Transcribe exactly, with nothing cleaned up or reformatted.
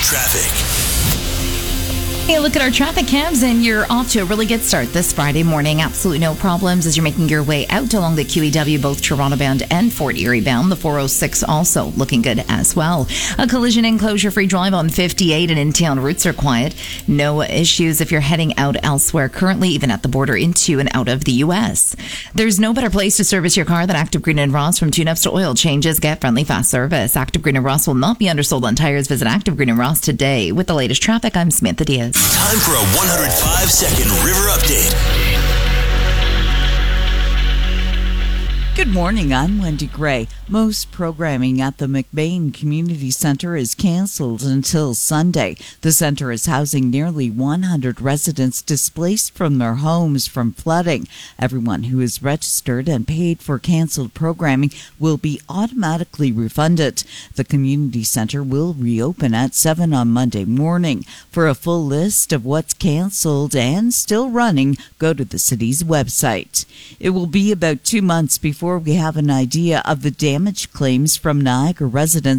Traffic. Hey, look at our traffic cams, and you're off to a really good start this Friday morning. Absolutely no problems as you're making your way out along the Q E W, both Toronto bound and Fort Erie bound. The four oh six also looking good as well. A collision enclosure-free drive on fifty-eight, and in-town routes are quiet. No issues if you're heading out elsewhere currently, even at the border into and out of the U S. There's no better place to service your car than Active Green and Ross. From tune-ups to oil changes, get friendly fast service. Active Green and Ross will not be undersold on tires. Visit Active Green and Ross today. With the latest traffic, I'm Samantha Diaz. Time for a one hundred five second river update. Good morning, I'm Wendy Gray. Most programming at the McBain Community Center is canceled until Sunday. The center is housing nearly one hundred residents displaced from their homes from flooding. Everyone who is registered and paid for canceled programming will be automatically refunded. The community center will reopen at seven on Monday morning. For a full list of what's canceled and still running, go to the city's website. It will be about two months before we have an idea of the damage claims from Niagara residents